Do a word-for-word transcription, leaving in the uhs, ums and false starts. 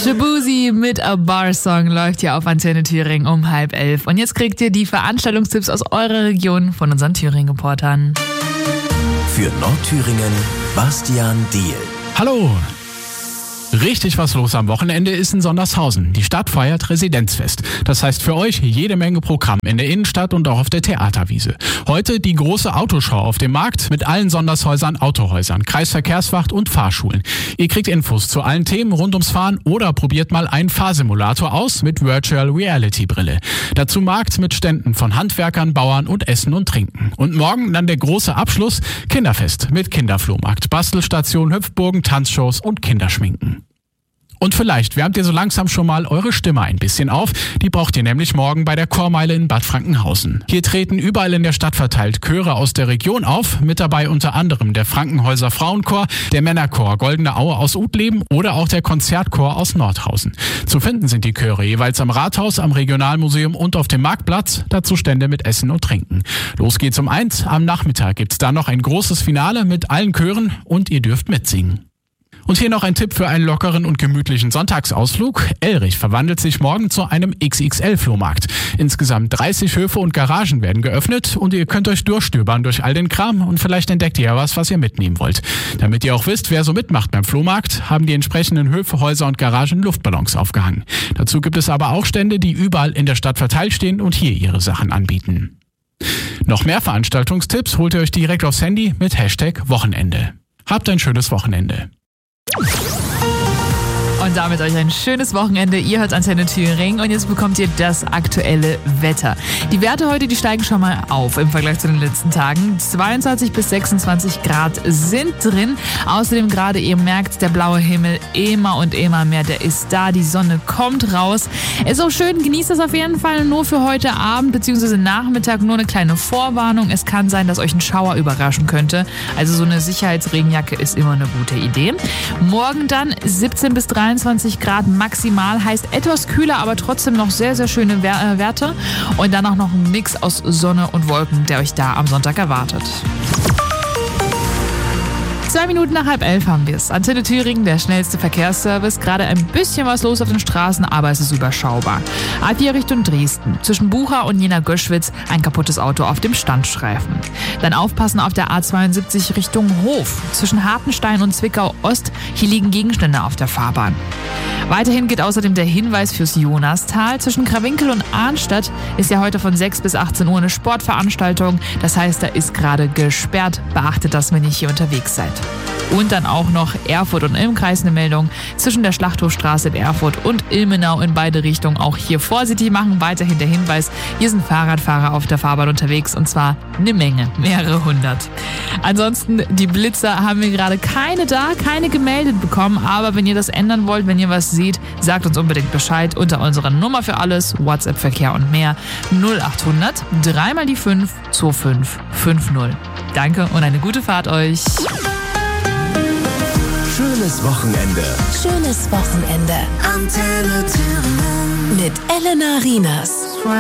Shabuzi mit A Bar Song läuft hier auf Antenne Thüringen um halb elf. Und jetzt kriegt ihr die Veranstaltungstipps aus eurer Region von unseren Thüringen-Reportern. Für Nordthüringen, Bastian Diehl. Hallo! Richtig was los am Wochenende ist in Sondershausen. Die Stadt feiert Residenzfest. Das heißt für euch jede Menge Programm in der Innenstadt und auch auf der Theaterwiese. Heute die große Autoschau auf dem Markt mit allen Sondershäusern, Autohäusern, Kreisverkehrswacht und Fahrschulen. Ihr kriegt Infos zu allen Themen rund ums Fahren oder probiert mal einen Fahrsimulator aus mit Virtual Reality Brille. Dazu Markt mit Ständen von Handwerkern, Bauern und Essen und Trinken. Und morgen dann der große Abschluss, Kinderfest mit Kinderflohmarkt, Bastelstation, Hüpfburgen, Tanzshows und Kinderschminken. Und vielleicht wärmt ihr so langsam schon mal eure Stimme ein bisschen auf. Die braucht ihr nämlich morgen bei der Chormeile in Bad Frankenhausen. Hier treten überall in der Stadt verteilt Chöre aus der Region auf. Mit dabei unter anderem der Frankenhäuser Frauenchor, der Männerchor Goldene Aue aus Utleben oder auch der Konzertchor aus Nordhausen. Zu finden sind die Chöre jeweils am Rathaus, am Regionalmuseum und auf dem Marktplatz. Dazu Stände mit Essen und Trinken. Los geht's um eins. Am Nachmittag gibt's dann noch ein großes Finale mit allen Chören und ihr dürft mitsingen. Und hier noch ein Tipp für einen lockeren und gemütlichen Sonntagsausflug. Elrich verwandelt sich morgen zu einem X X L-Flohmarkt. Insgesamt dreißig Höfe und Garagen werden geöffnet und ihr könnt euch durchstöbern durch all den Kram und vielleicht entdeckt ihr ja was, was ihr mitnehmen wollt. Damit ihr auch wisst, wer so mitmacht beim Flohmarkt, haben die entsprechenden Höfe, Häuser und Garagen Luftballons aufgehangen. Dazu gibt es aber auch Stände, die überall in der Stadt verteilt stehen und hier ihre Sachen anbieten. Noch mehr Veranstaltungstipps holt ihr euch direkt aufs Handy mit Hashtag Wochenende. Habt ein schönes Wochenende. Und damit euch ein schönes Wochenende. Ihr hört Antenne Thüringen und jetzt bekommt ihr das aktuelle Wetter. Die Werte heute, die steigen schon mal auf im Vergleich zu den letzten Tagen. zweiundzwanzig bis sechsundzwanzig Grad sind drin. Außerdem gerade, ihr merkt, der blaue Himmel immer und immer mehr, der ist da. Die Sonne kommt raus. Ist auch schön, genießt das auf jeden Fall nur für heute Abend bzw. Nachmittag. Nur eine kleine Vorwarnung. Es kann sein, dass euch ein Schauer überraschen könnte. Also so eine Sicherheitsregenjacke ist immer eine gute Idee. Morgen dann siebzehn bis dreiundzwanzig Grad maximal, heißt etwas kühler, aber trotzdem noch sehr, sehr schöne Werte. Und dann auch noch ein Mix aus Sonne und Wolken, der euch da am Sonntag erwartet. Zwei Minuten nach halb elf haben wir es. Antenne Thüringen, der schnellste Verkehrsservice. Gerade ein bisschen was los auf den Straßen, aber es ist überschaubar. A vier Richtung Dresden. Zwischen Bucha und Jena-Göschwitz ein kaputtes Auto auf dem Standstreifen. Dann aufpassen auf der A zweiundsiebzig Richtung Hof. Zwischen Hartenstein und Zwickau Ost. Hier liegen Gegenstände auf der Fahrbahn. Weiterhin geht außerdem der Hinweis fürs Jonastal. Zwischen Krawinkel und Arnstadt ist ja heute von sechs bis achtzehn Uhr eine Sportveranstaltung. Das heißt, da ist gerade gesperrt. Beachtet das, wenn ihr hier unterwegs seid. Und dann auch noch Erfurt und Ilmkreis eine Meldung. Zwischen der Schlachthofstraße in Erfurt und Ilmenau in beide Richtungen auch hier vorsichtig machen. Weiterhin der Hinweis, hier sind Fahrradfahrer auf der Fahrbahn unterwegs und zwar eine Menge, mehrere hundert. Ansonsten, die Blitzer haben wir gerade keine da, keine gemeldet bekommen. Aber wenn ihr das ändern wollt, wenn ihr was seht, sagt uns unbedingt Bescheid unter unserer Nummer für alles, WhatsApp-Verkehr und mehr null achthundert, dreimal die fünf, zwei fünf fünf null. Danke und eine gute Fahrt euch. Schönes Wochenende. Schönes Wochenende. Antenne Thüringen. Mit Elena Rienas.